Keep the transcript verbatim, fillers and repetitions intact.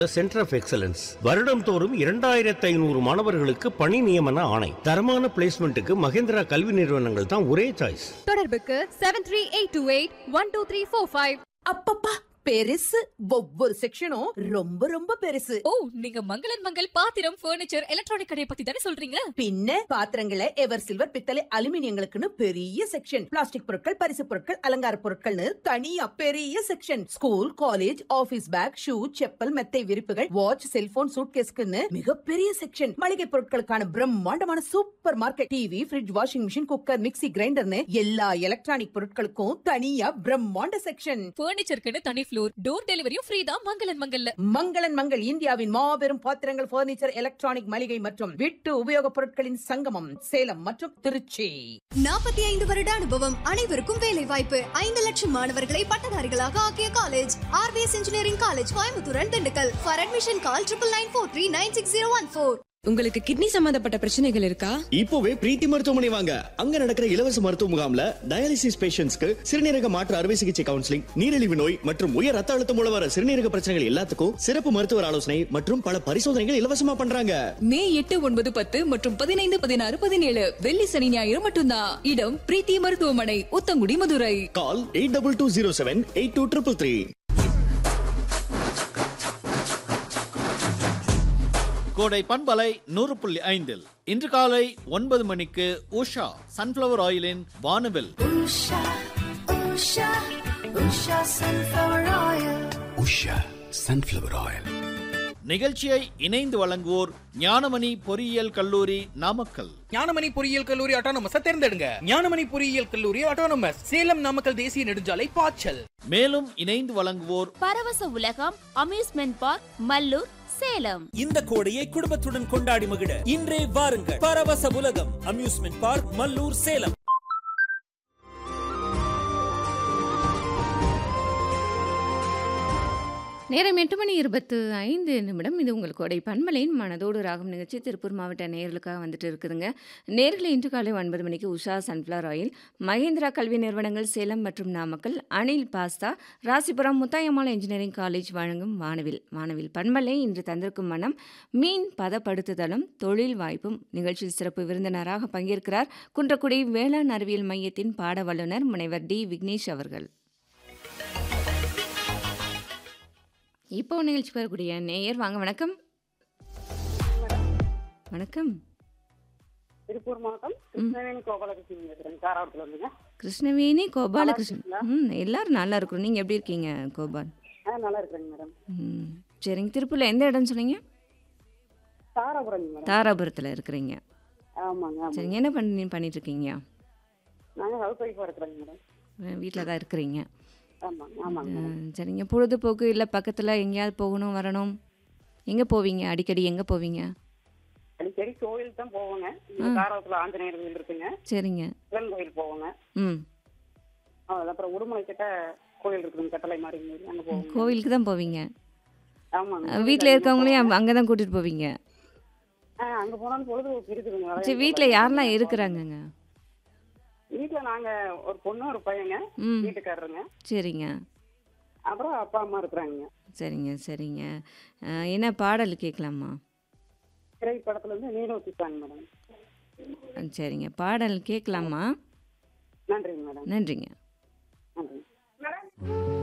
Centre of excellence வருடம் தோறும் இரண்டாயிரத்து ஐநூறு மாணவர்களுக்கு பணி நியமன ஆணை. தரமான பிளேஸ்மெண்ட்டுக்கு மகேந்திரா கல்வி நிறுவனங்கள் தான் ஒரே சாய்ஸ். தொடர்புக்கு seven three eight two eight one two three four five. அப்பப்பா பெருசு ஒவ்வொரு செக்ஷனும் ரொம்ப ரொம்ப பெருசு. ஓ, நீங்க மங்களன் மங்கள் பாத்திரம் பர்னிச்சர் எலக்ட்ரானிக் கடையை பத்தி தானே சொல்றீங்க? பின்ன பாத்திரங்களை எவர் சில்வர் பித்தளை அலுமினியங்களுக்குன்னு பெரிய செக்ஷன், பிளாஸ்டிக் பொருட்கள் பரிசு பொருட்கள் அலங்கார பொருட்கள்னு தனியா பெரிய section, school college office back shoe chappal மெத்தை விரிப்புகள் வாட்ச் செல்போன் சூட்கேஸ்க்குன்னு மிகப்பெரிய செக்ஷன், மளிகை பொருட்களுக்கான பிரம்மாண்டமான super market, TV fridge washing machine cooker mixie கிரைண்டர்னு எல்லா எலக்ட்ரானிக் பொருட்களுக்கும் தனியா பிரம்மாண்ட செக்ஷன். பர்னிச்சருக்குன்னு தனி ஃப்ளோர், டோர் டெலிவரியும் ஃப்ரீ தான் மங்களன் மங்கல்ல. மங்களன் மங்கள் இந்தியாவின் மாபெரும் பாத்திரங்கள் பர்னிச்சர் எலக்ட்ரானிக் மளிகை மற்றும் வீட்டு உபயோகப் பொருட்களின் சங்கமம் சேலம் மற்றும் திருச்சி. நாற்பத்தி ஐந்து வருட அனுபவம், அனைவருக்கும் வேலை வாய்ப்பு, ஐந்து லட்சம் மாணவர்களை பட்டதாரிகளாக ஆக்கிய college RVS engineering college, Coimbatore and Dindigul. For admission call triple nine four three nine six zero one four. உங்களுக்கு கிட்னி சம்பந்தப்பட்ட பிரச்சனைகள் இருக்கா? இப்போவே பிரீத்தி மருத்துவமனை வாங்க. அங்க நடக்கிற இலவச மருத்துவ முகாம்ல டயாலிசிஸ் பேஷண்ட்ஸ்க்கு சிறுநீரக மாற்று அறுவை சிகிச்சை கவுன்சிலிங், நீரிழிவு நோய் மற்றும் உயர் ரத்த அழுத்தம் மூலம் வர சிறுநீரக பிரச்சனைகள் எல்லாத்துக்கும் சிறப்பு மருத்துவர் ஆலோசனை மற்றும் பல பரிசோதனைகள் இலவசமா பண்றாங்க. மே எட்டு ஒன்பது பத்து மற்றும் பதினைந்து பதினாறு பதினேழு வெள்ளி சனி ஞாயிறு மட்டும்தான். இடம் பிரீத்தி மருத்துவமனை, உத்தங்குடி, மதுரை. கால் eight double two zero seven eight two triple three. கோடை பண்பலை நூறு புள்ளி ஐந்தில் இன்று காலை ஒன்பது மணிக்கு உஷா சன்ஃபிளவர் ஆயிலின் வானவில். நிகழ்ச்சியை இணைந்து வழங்குவோர் ஞானமணி பொறியியல் கல்லூரி, நாமக்கல். ஞானமணி பொறியியல் கல்லூரி ஆட்டோனமஸ் தேர்ந்தெடுங்க. ஞானமணி பொறியியல் கல்லூரி ஆட்டோனமஸ், சேலம் நாமக்கல் தேசிய நெடுஞ்சாலை பாய்ச்சல். மேலும் இணைந்து வழங்குவோர் பரவச உலகம் அம்யூஸ்மெண்ட் பார்க், மல்லூர், சேலம். இந்த கோடையை குடும்பத்துடன் கொண்டாடி மகிழ இன்றே வாருங்கள். பரவச உலகம் அம்யூஸ்மெண்ட் பார்க், மல்லூர், சேலம். நேரம் எட்டு மணி இருபத்து ஐந்து நிமிடம். இது உங்கள் கோடை பண்பலையின் மனதோடு ராகம் நிகழ்ச்சி திருப்பூர் மாவட்ட நேயர்களுக்காக வந்துட்டு இருக்குதுங்க. நேர்களை இன்று காலை ஒன்பது மணிக்கு உஷா சன்ஃப்ளவர் ஆயில், மகேந்திரா கல்வி நிறுவனங்கள் சேலம் மற்றும் Namakkal, Anil pasta, Rasipuram Muthayammal engineering college வழங்கும் வானவில். வானவில் பண்பலை இன்று தந்திருக்கும் மனம் மீன் பதப்படுத்துதலும் தொழில் வாய்ப்பும். நிகழ்ச்சியில் சிறப்பு விருந்தினராக பங்கேற்கிறார் குன்றக்குடி வேளாண் அறிவியல் மையத்தின் பாட வல்லுநர் முனைவர் டி விக்னேஷ் அவர்கள். இப்போ நிகழ்ச்சி வரக்கூடிய நேயர் வாங்க. வணக்கம். வணக்கம். திருப்பூர் மாவட்டம் கிருஷ்ணவேணி கோபாலகிருஷ்ணன் காராவரத்துல இருந்துங்க. கிருஷ்ணவேணி கோபாலகிருஷ்ணன். ம் எல்லாரும் நல்லா இருக்கிறோம். நீங்கள் எப்படி இருக்கீங்க கோபால்? ஆ நல்லா இருக்கிறேங்க மேடம். ம் சரிங்க. திருப்பூரில் எந்த இடம்னு சொன்னீங்க? தாராபுரம் மேடம். தாராபுரத்தில் இருக்கிறீங்க. ஆமாங்க. சரிங்க. என்ன பண்ணி பண்ணிட்டு இருக்கீங்க? நாங்கள் ஹவுஸ் ஒய்ஃபாக இருக்கிறேங்க மேடம். வீட்டில் தான் இருக்கிறீங்க. ஆமாங்க ஆமாங்க. சரிங்க. பொழுதுபோக்கு இல்லை பக்கத்தில் எங்கேயாவது போகணும் வரணும், எங்கே போவீங்க? அடிக்கடி எங்கே போவீங்க? அடிக்கடி கோயில் தான் போவோங்க. தாராபுரத்தில் ஆஞ்சநேயர் கோயில் இருக்குங்க. சரிங்க. சிவன் கோயில் போவோங்க. ம் அப்புறம் உடுமலை கிட்ட கோயில் இருக்குங்க, கட்டளை மாதிரி அங்கே போவோம். கோவிலுக்கு தான் போவீங்க? ஆமாங்க. வீட்டில் இருக்கவங்களையும் அங்கே தான் கூட்டிகிட்டு போவீங்க? ஆ அங்கே போனாலும் பொழுதுபோக்கு இருக்குதுங்க. சரி, வீட்டில் யாரெல்லாம் இருக்கிறாங்கங்க? வீட்டில் நாங்கள் ஒரு பொண்ணு ஒரு பையங்க, வீட்டுக்காரருங்க. சரிங்க. அப்புறம் அப்பா அம்மா இருக்கிறாங்க. சரிங்க சரிங்க. என்ன பாடல் கேட்கலாமா? திரைப்படத்துல இருந்து நீலோத்தி சாங் மேடம். சரிங்க, பாடல் கேட்கலாமா? நன்றிங்க மேடம். நன்றிங்க. நன்றி.